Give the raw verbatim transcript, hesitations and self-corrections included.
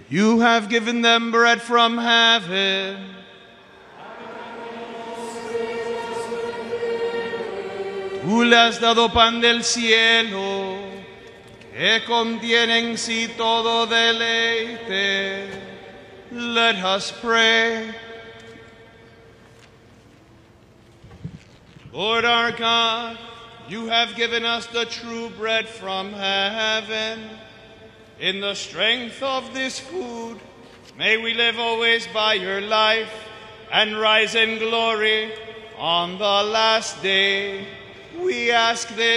You have given them bread from heaven. Tú le has dado pan del cielo, que contiene en sí todo deleite. Let us pray. Lord our God, you have given us the true bread from heaven. In the strength of this food, may we live always by your life and rise in glory on the last day. We ask this